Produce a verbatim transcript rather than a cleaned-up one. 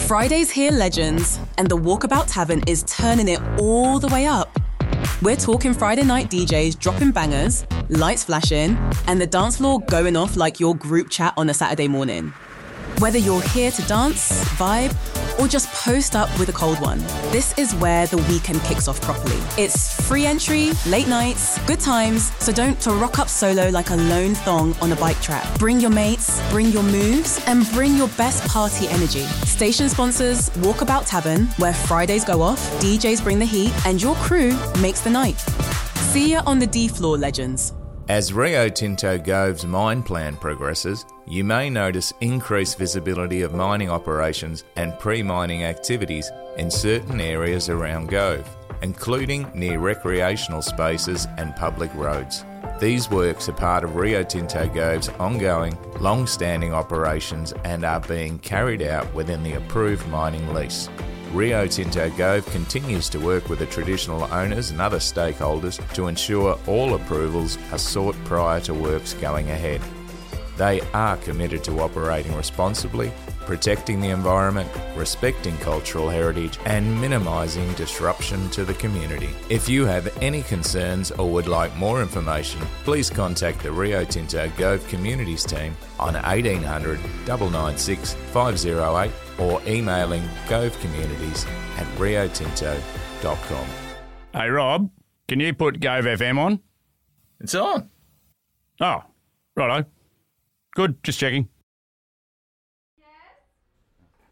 Friday's here, legends, and the Walkabout Tavern is turning it all the way up. We're talking Friday night D Js dropping bangers, lights flashing, and the dance floor going off like your group chat on a Saturday morning. Whether you're here to dance, vibe, or just post up with a cold one, this is where the weekend kicks off properly. It's free entry, late nights, good times, so don't to rock up solo like a lone thong on a bike track. Bring your mates, bring your moves, and bring your best party energy. Station sponsors Walkabout Tavern, where Fridays go off, D Js bring the heat, and your crew makes the night. See ya on the D floor, legends. As Rio Tinto Gove's mine plan progresses, you may notice increased visibility of mining operations and pre-mining activities in certain areas around Gove, including near recreational spaces and public roads. These works are part of Rio Tinto Gove's ongoing, long-standing operations and are being carried out within the approved mining lease. Rio Tinto Gove continues to work with the traditional owners and other stakeholders to ensure all approvals are sought prior to works going ahead. They are committed to operating responsibly, protecting the environment, respecting cultural heritage, and minimising disruption to the community. If you have any concerns or would like more information, please contact the Rio Tinto Gove Communities team on eighteen hundred, nine nine six, five oh eight or emailing govecommunities at rio tinto dot com. Hey Rob, can you put Gove F M on? It's on. Oh, righto. Good, just checking.